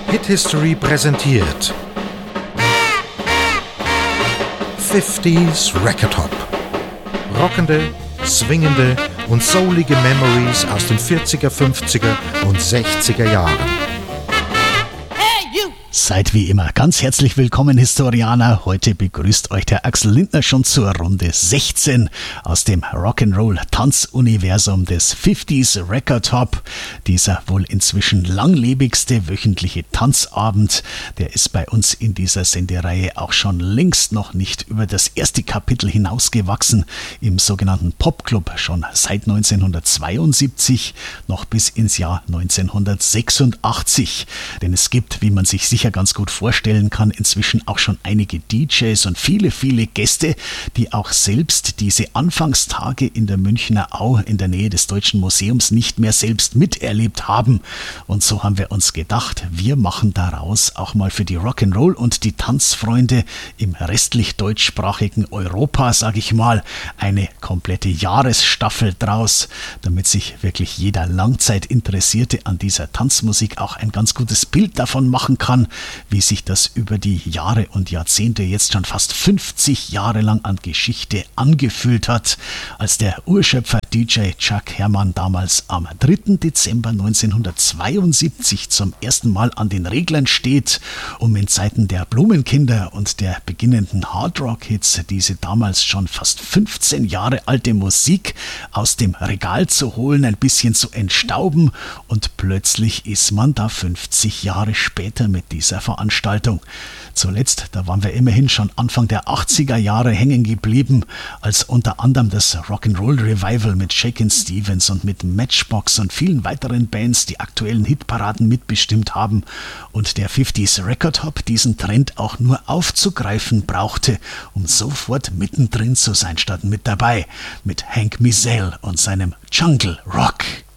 Hit History präsentiert 50s Record Hop. Rockende, swingende und soulige Memories aus den 40er, 50er und 60er Jahren. Seid wie immer ganz herzlich willkommen, Historianer. Heute begrüßt euch der Axel Lindner schon zur Runde 16 aus dem Rock'n'Roll-Tanzuniversum des 50s Record Hop. Dieser wohl inzwischen langlebigste wöchentliche Tanzabend, der ist bei uns in dieser Sendereihe auch schon längst noch nicht über das erste Kapitel hinausgewachsen. Im sogenannten Popclub schon seit 1972, noch bis ins Jahr 1986. Denn es gibt, wie man sich sicher ganz gut vorstellen kann, inzwischen auch schon einige DJs und viele Gäste, die auch selbst diese Anfangstage in der Münchner Au in der Nähe des Deutschen Museums nicht mehr selbst miterlebt haben. Und so haben wir uns gedacht, wir machen daraus auch mal für die Rock'n'Roll und die Tanzfreunde im restlich deutschsprachigen Europa, sage ich mal, eine komplette Jahresstaffel draus, damit sich wirklich jeder Langzeitinteressierte an dieser Tanzmusik auch ein ganz gutes Bild davon machen kann, wie sich das über die Jahre und Jahrzehnte, jetzt schon fast 50 Jahre lang an Geschichte angefühlt hat, als der Urschöpfer DJ Chuck Herrmann damals am 3. Dezember 1972 zum ersten Mal an den Reglern steht, um in Zeiten der Blumenkinder und der beginnenden Hardrock-Hits diese damals schon fast 15 Jahre alte Musik aus dem Regal zu holen, ein bisschen zu entstauben, und plötzlich ist man da 50 Jahre später mit dieser Veranstaltung. Zuletzt, da waren wir immerhin schon Anfang der 80er Jahre hängen geblieben, als unter anderem das Rock'n'Roll Revival mit Shakin' Stevens und mit Matchbox und vielen weiteren Bands die aktuellen Hitparaden mitbestimmt haben und der 50s Record Hop diesen Trend auch nur aufzugreifen brauchte, um sofort mittendrin zu sein statt mit dabei, mit Hank Mizell und seinem Jungle Rock.